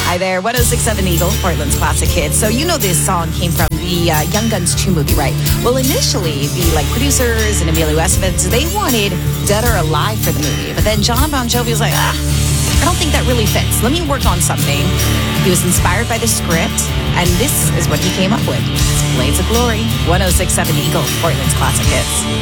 Hi there, 1067 Eagle, Portland's classic hit. So you know this song came from the Young Guns 2 movie, right? Well, initially, the producers and Emilio Estevez, they wanted Dead or Alive for the movie. But then Jon Bon Jovi was like, I don't think that really fits. Let me work on something. He was inspired by the script, and this is what he came up with. Blades of Glory, 1067 Eagle, Portland's classic hits.